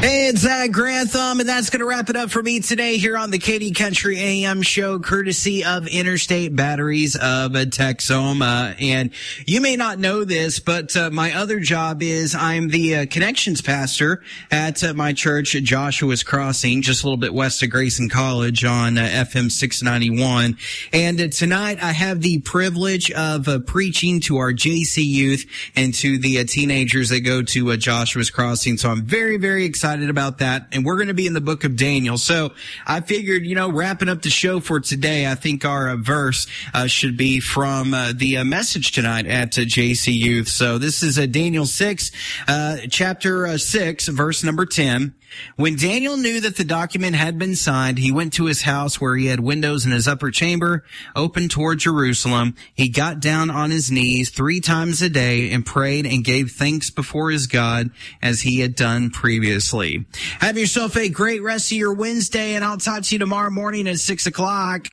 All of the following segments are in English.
Hey, it's Zach Grantham, and that's going to wrap it up for me today here on the Katy Country AM show, courtesy of Interstate Batteries of Texoma. And you may not know this, but my other job is I'm the connections pastor at my church, Joshua's Crossing, just a little bit west of Grayson College on FM 691. And tonight I have the privilege of preaching to our JC youth and to the teenagers that go to Joshua's Crossing. So I'm very, very excited about that. And we're going to be in the book of Daniel. So I figured, wrapping up the show for today, I think our verse should be from the message tonight at JC Youth. So this is Daniel 6, chapter 6, verse number 10. When Daniel knew that the document had been signed, he went to his house where he had windows in his upper chamber open toward Jerusalem. He got down on his knees 3 times a day and prayed and gave thanks before his God as he had done previously. Have yourself a great rest of your Wednesday, and I'll talk to you tomorrow morning at 6 o'clock.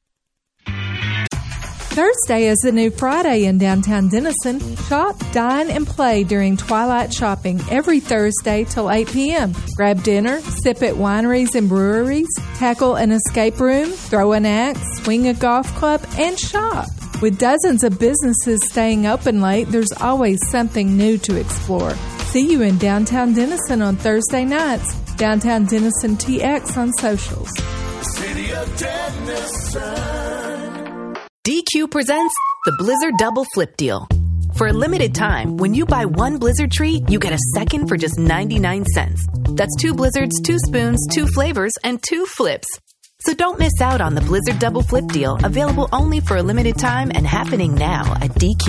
Thursday is the new Friday in downtown Denison. Shop, dine, and play during Twilight Shopping every Thursday till 8 p.m. Grab dinner, sip at wineries and breweries, tackle an escape room, throw an axe, swing a golf club, and shop. With dozens of businesses staying open late, there's always something new to explore. See you in downtown Denison on Thursday nights. Downtown Denison TX on socials. City of Denison. DQ presents the Blizzard Double Flip Deal. For a limited time, when you buy one Blizzard treat, you get a second for just 99 cents. That's 2 Blizzards, 2 spoons, 2 flavors, and 2 flips. So don't miss out on the Blizzard Double Flip Deal, available only for a limited time and happening now at DQ.